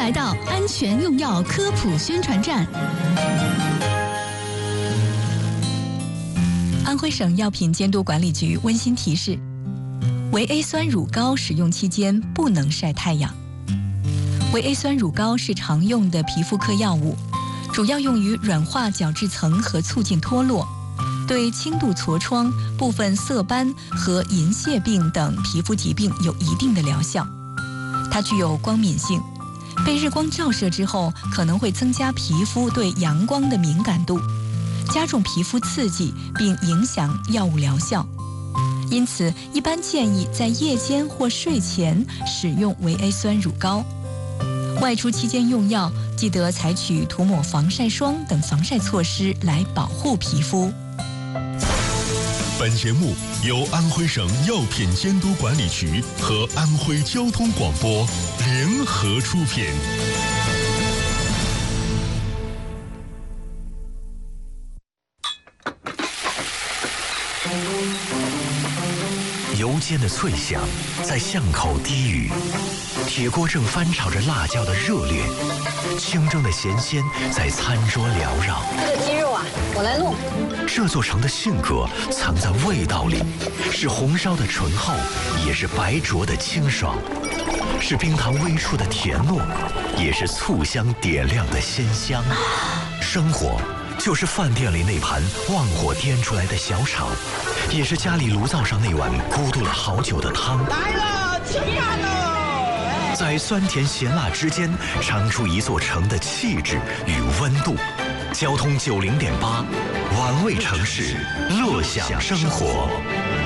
来到安全用药科普宣传站。安徽省药品监督管理局温馨提示：维 A 酸乳膏使用期间不能晒太阳。维 A 酸乳膏是常用的皮肤科药物，主要用于软化角质层和促进脱落，对轻度痤疮、部分色斑和银屑病等皮肤疾病有一定的疗效。它具有光敏性，被日光照射之后，可能会增加皮肤对阳光的敏感度，加重皮肤刺激，并影响药物疗效。因此，一般建议在夜间或睡前使用维 A 酸乳膏。外出期间用药，记得采取涂抹防晒霜等防晒措施来保护皮肤。 本节目由安徽省药品监督管理局和安徽交通广播联合出品。 油煎的脆响在巷口低语，铁锅正翻炒着辣椒的热烈，清蒸的咸鲜在餐桌缭绕。 这个鸡肉啊，我来弄。 这座城的性格藏在味道里，是红烧的醇厚，也是白灼的清爽，是冰糖微出的甜糯，也是醋香点亮的鲜香。生活就是饭店里那盘旺火颠出来的小炒，也是家里炉灶上那碗咕嘟了好久的汤。 来了，吃饭喽！ 在酸甜咸辣之间，尝出一座城的气质与温度。交通90.8，玩味城市，乐享生活。